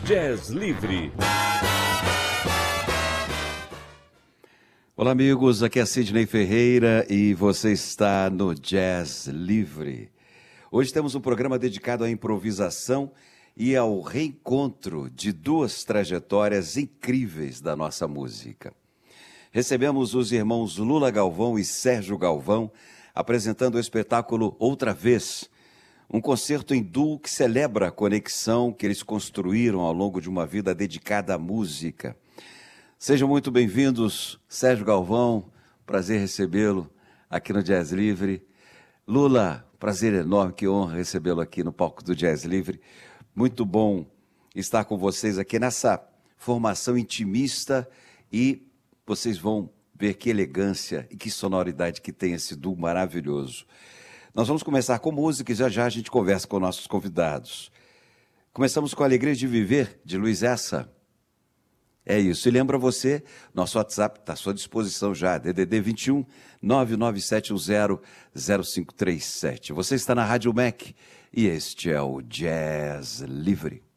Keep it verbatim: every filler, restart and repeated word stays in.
Jazz Livre. Olá amigos, aqui é Sidney Ferreira e você está no Jazz Livre. Hoje temos um programa dedicado à improvisação e ao reencontro de duas trajetórias incríveis da nossa música. Recebemos os irmãos Lula Galvão e Sérgio Galvão apresentando o espetáculo Outra Vez, um concerto em duo que celebra a conexão que eles construíram ao longo de uma vida dedicada à música. Sejam muito bem-vindos, Sérgio Galvão, prazer recebê-lo aqui no Jazz Livre. Lula, prazer enorme, que honra recebê-lo aqui no palco do Jazz Livre. Muito bom estar com vocês aqui nessa formação intimista e vocês vão ver que elegância e que sonoridade que tem esse duo maravilhoso. Nós vamos começar com música e já já a gente conversa com nossos convidados. Começamos com a Alegria de Viver, de Luiz Essa. É isso. E lembra você, nosso WhatsApp está à sua disposição já, D D D vinte e um, nove nove sete um zero, zero cinco três sete. Você está na Rádio M E C e este é o Jazz Livre.